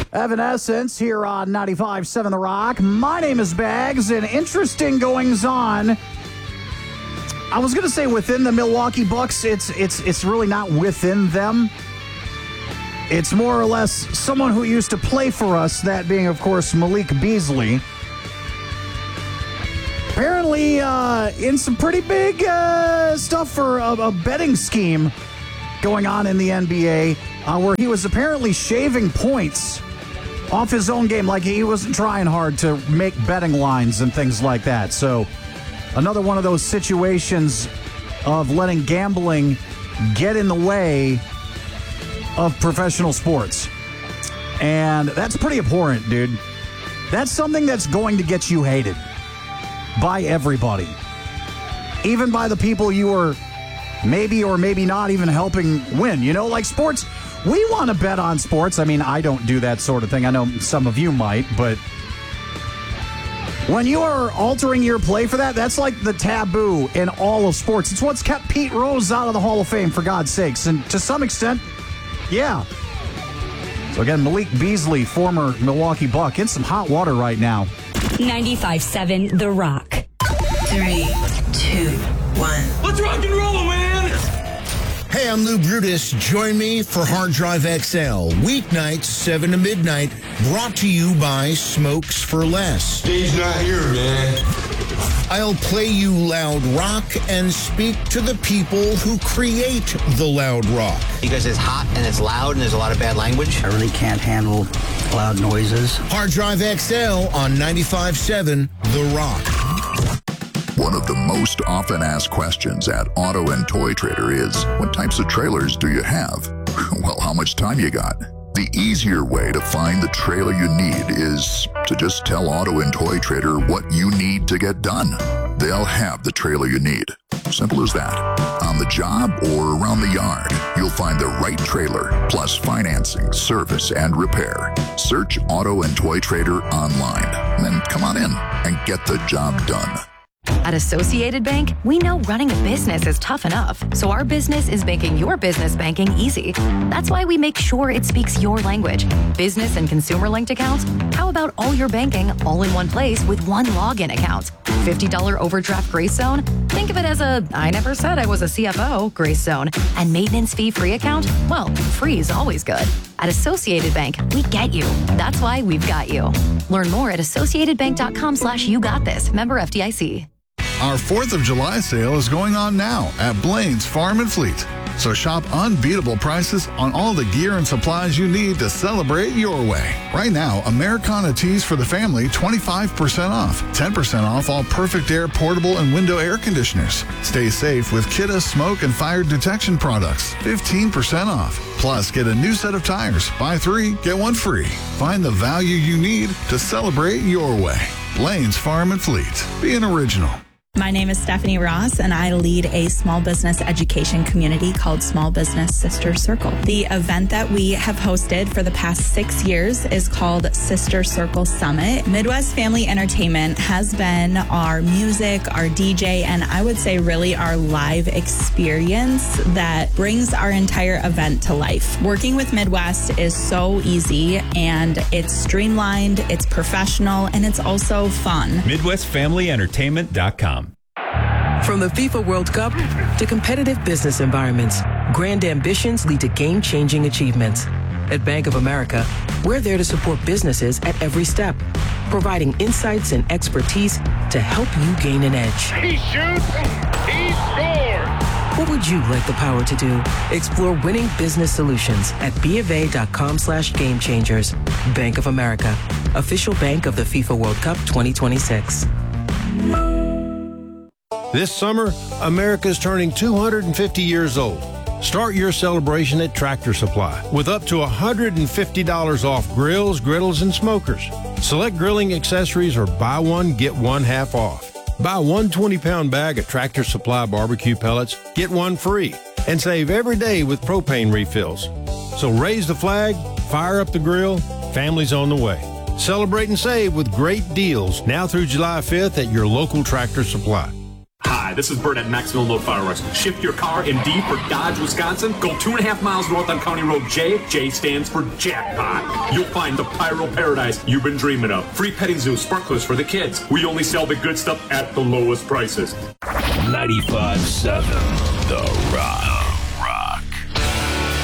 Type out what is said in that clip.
Evanescence here on 95.7 The Rock. My name is Bags, and interesting goings-on. I was going to say within the Milwaukee Bucks, it's really not within them. It's more or less someone who used to play for us, that being, of course, Malik Beasley. Apparently, in some pretty big stuff for a betting scheme going on in the NBA, where he was apparently shaving points off his own game, like he wasn't trying hard to make betting lines and things like that. So another one of those situations of letting gambling get in the way of professional sports. And that's pretty abhorrent, dude. That's something that's going to get you hated by everybody. Even by the people you are maybe or maybe not even helping win. You know, like sports, we want to bet on sports. I mean, I don't do that sort of thing. I know some of you might, but when you are altering your play for that, that's like the taboo in all of sports. It's what's kept Pete Rose out of the Hall of Fame, for God's sakes. And to some extent, yeah. So again, Malik Beasley, former Milwaukee Buck, in some hot water right now. 95.7 The Rock. 3, 2, 1. Let's rock and roll, man! Hey, I'm Lou Brutus. Join me for Hard Drive XL. Weeknights, 7 to midnight. Brought to you by Smokes for Less. Steve's not here, man. I'll play you loud rock and speak to the people who create the loud rock. Because it's hot and it's loud and there's a lot of bad language. I really can't handle loud noises. Hard Drive XL on 95.7 The Rock. One of the most often asked questions at Auto and Toy Trader is, what types of trailers do you have? Well, how much time you got? The easier way to find the trailer you need is to just tell Auto and Toy Trader what you need to get done. They'll have the trailer you need. Simple as that. On the job or around the yard, you'll find the right trailer, plus financing, service, and repair. Search Auto and Toy Trader online. Then come on in and get the job done. At Associated Bank, we know running a business is tough enough, so our business is making your business banking easy. That's why we make sure it speaks your language. Business and consumer-linked accounts? How about all your banking all in one place with one login account? $50 overdraft grace zone? Think of it as a I never said I was a CFO grace zone. And maintenance fee-free account? Well, free is always good. At Associated Bank, we get you. That's why we've got you. Learn more at associatedbank.com/YouGotThis. Member FDIC. Our 4th of July sale is going on now at Blaine's Farm and Fleet. So shop unbeatable prices on all the gear and supplies you need to celebrate your way. Right now, Americana tees for the family, 25% off. 10% off all Perfect Air portable and window air conditioners. Stay safe with Kidde smoke and fire detection products, 15% off. Plus, get a new set of tires. Buy 3, get 1 free. Find the value you need to celebrate your way. Blaine's Farm and Fleet. Be an original. My name is Stephanie Ross, and I lead a small business education community called Small Business Sister Circle. The event that we have hosted for the past 6 years is called Sister Circle Summit. Midwest Family Entertainment has been our music, our DJ, and I would say really our live experience that brings our entire event to life. Working with Midwest is so easy, and it's streamlined, it's professional, and it's also fun. MidwestFamilyEntertainment.com. From the FIFA World Cup to competitive business environments, grand ambitions lead to game-changing achievements. At Bank of America, we're there to support businesses at every step, providing insights and expertise to help you gain an edge. He shoots, he scores! What would you like the power to do? Explore winning business solutions at BofA.com/gamechangers. Bank of America, official bank of the FIFA World Cup 2026. This summer, America's turning 250 years old. Start your celebration at Tractor Supply with up to $150 off grills, griddles, and smokers. Select grilling accessories or buy one, get one half off. Buy one 20-pound bag of Tractor Supply barbecue pellets, get one free, and save every day with propane refills. So raise the flag, fire up the grill, family's on the way. Celebrate and save with great deals now through July 5th at your local Tractor Supply. Hi, Hi, this is Bert at Maximum Load Fireworks. Shift your car in D for Dodge, Wisconsin. Go 2.5 miles north on County Road J. J stands for jackpot. You'll find the pyro paradise you've been dreaming of. Free petting zoo, sprinklers for the kids. We only sell the good stuff at the lowest prices. 95.7 The Rock.